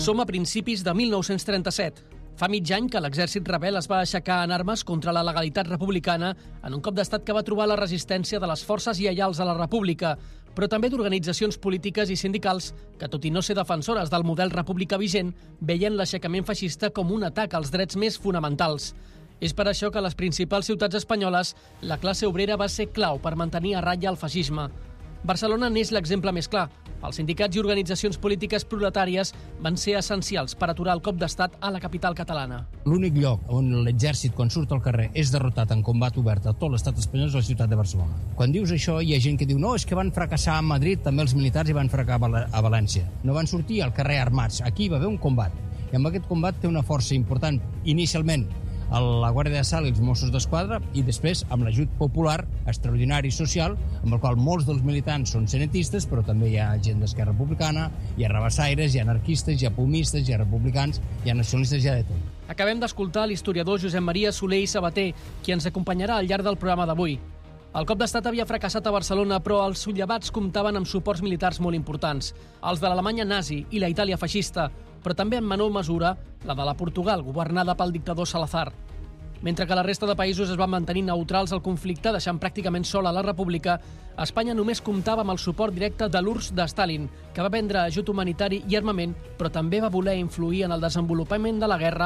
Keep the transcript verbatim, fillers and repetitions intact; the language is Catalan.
Som a principis de mil nou-cents trenta-set. Fa mig any que l'exèrcit rebel es va aixecar en armes contra la legalitat republicana en un cop d'estat que va trobar la resistència de les forces lleials a la república, però també d'organitzacions polítiques i sindicals que, tot i no ser defensores del model republicà vigent, veien l'aixecament feixista com un atac als drets més fonamentals. És per això que a les principals ciutats espanyoles la classe obrera va ser clau per mantenir a ratlla el feixisme. Barcelona n'és l'exemple més clar. Els sindicats i organitzacions polítiques proletàries van ser essencials per aturar el cop d'estat a la capital catalana. L'únic lloc on l'exèrcit, quan surt al carrer, és derrotat en combat obert a tot l'estat espanyol és la ciutat de Barcelona. Quan dius això, hi ha gent que diu no, és que van fracassar a Madrid, també els militars, i van fracassar a València. No van sortir al carrer armats. Aquí hi va haver un combat. I amb aquest combat té una força important, inicialment, a la Guàrdia de Salt i els Mossos d'Esquadra, i després amb l'ajut popular extraordinari social, amb el qual molts dels militants són senetistes, però també hi ha gent d'Esquerra Republicana, hi ha rabassaires, hi ha anarquistes, hi ha pomistes, hi ha republicans, hi ha nacionalistes, hi ha de tot. Acabem d'escoltar l'historiador Josep Maria Soler i Sabater, qui ens acompanyarà al llarg del programa d'avui. El cop d'estat havia fracassat a Barcelona, però els sullevats comptaven amb suports militars molt importants, els de l'Alemanya nazi i la Itàlia feixista, però també en menor mesura la de la Portugal, governada pel dictador Salazar. Mentre que la resta de països es van mantenir neutrals al conflicte, deixant pràcticament sola la república, Espanya només comptava amb el suport directe de l'U R S S de Stalin, que va vendre ajut humanitari i armament, però també va voler influir en el desenvolupament de la guerra